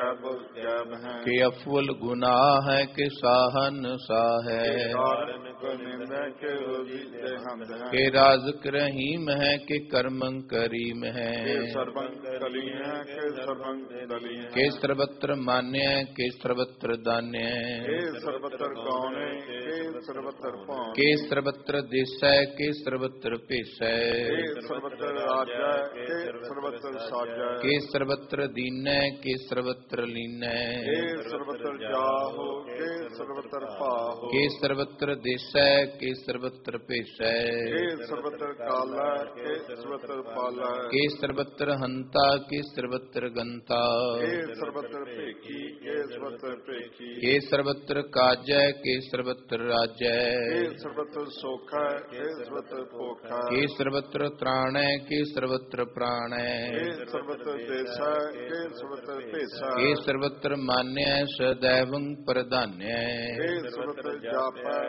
गैब गैब हैं। के अफुल गुनाह है के साहन साहै। कारण को निंदा के उदित हंद हैं। के राजक रहीम है के कर्मं करीम है। के सर्वंग कली हैं के सर्वंग दली हैं। के सर्वत्र मान्य के सर्वत्र दान्य। के सर्वत्र गौने के सर्वत्र पौन। के सर्वत्र देशय के सर्वत्र पेशय। के सर्वत्र राजा के सर्वत्र साजा। के सर्वत्र दीनय के सर्वत्र लीनय। के सर्वत्र जाहो के सर्वत्र पाहो। के सर्वत्र देशय के सर्वत्र पेशय। के सर्वत्र काला के सर्वत्र पाला। के सर्वत्र हंता के सर्वत्र गंता। के सर्वत्र पेखी के सर्वत्र पेखी। के सर्वत्र काजय के सर्वत्र राजय। के सर्वत्र सोखा के सर्वत्र पोखा। के सर्वत्र त्राणय के सर्वत्र प्राणय। के सर्वत्र देशा के सर्वत्र पेशा। के सर्वत्र मान्य सदैवं प्रदान्य। के सर्वत्र जापा